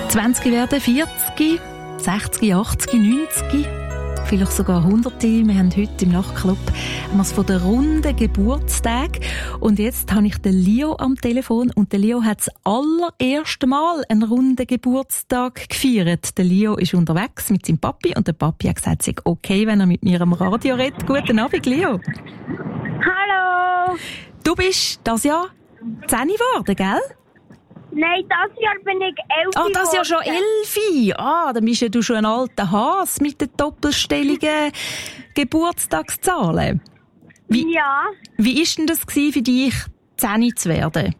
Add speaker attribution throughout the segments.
Speaker 1: 20 werden, 40, 60, 80, 90, vielleicht sogar 100. Wir haben heute im Nachtclub von den runden Geburtstagen. Und jetzt habe ich den Leo am Telefon. Und der Leo hat das allererste Mal einen runden Geburtstag gefeiert. Der Leo ist unterwegs mit seinem Papi. Und der Papi hat gesagt, es sei okay, wenn er mit mir am Radio redet. Guten Abend, Leo.
Speaker 2: Hallo.
Speaker 1: Du bist das Jahr 10 geworden, gell?
Speaker 2: Nein, das Jahr bin ich 11
Speaker 1: geworden. Das Jahr schon 11? Dann bist ja du schon ein alter Has mit den doppelstelligen Geburtstagszahlen. Wie war denn das für dich, 10 zu werden?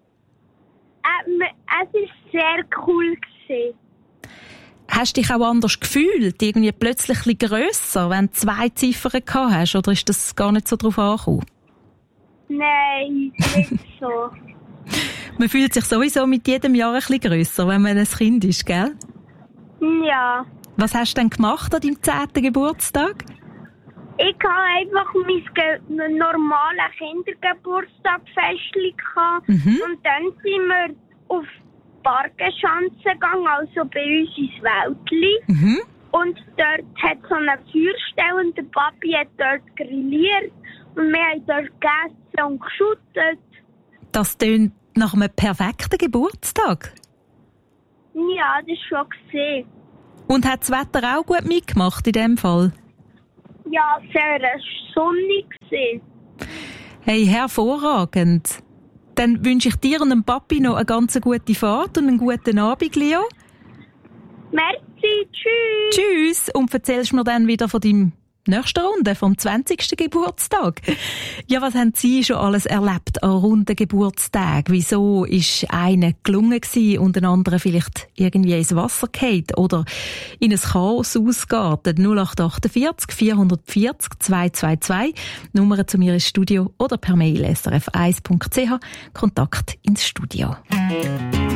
Speaker 2: Es war sehr cool.
Speaker 1: Hast du dich auch anders gefühlt? Irgendwie plötzlich ein bisschen grösser, wenn du 2 Ziffern gehabt hast? Oder ist das gar nicht so drauf angekommen?
Speaker 2: Nein, nicht so.
Speaker 1: Man fühlt sich sowieso mit jedem Jahr ein bisschen grösser, wenn man ein Kind ist, gell?
Speaker 2: Ja.
Speaker 1: Was hast du denn gemacht an deinem 10. Geburtstag?
Speaker 2: Ich hatte einfach mein normales Kindergeburtstagfestchen gehabt. Und dann sind wir auf Parkenschanze gegangen, also bei uns ins Wäldli. Und dort hat so eine Feuerstelle und der Papi hat dort grilliert. Und wir haben dort gegessen und geschüttet.
Speaker 1: Das tönt nach einem perfekten Geburtstag.
Speaker 2: Ja, das schon gesehen.
Speaker 1: Und hat das Wetter auch gut mitgemacht in dem Fall?
Speaker 2: Ja, sehr sonnig gesehen.
Speaker 1: Hey, hervorragend. Dann wünsche ich dir und dem Papi noch eine ganz gute Fahrt und einen guten Abend, Leo.
Speaker 2: Merci, tschüss.
Speaker 1: Tschüss. Und erzählst mir dann wieder von deinem nächsten Runde, vom 20. Geburtstag. Ja, was haben Sie schon alles erlebt an runden Geburtstagen? Wieso ist einer gelungen gewesen und ein anderer vielleicht irgendwie ins Wasser gefallen oder in ein Chaos ausgeartet? 0848 440 222, Nummer zu mir ins Studio oder per Mail srf1.ch, Kontakt ins Studio.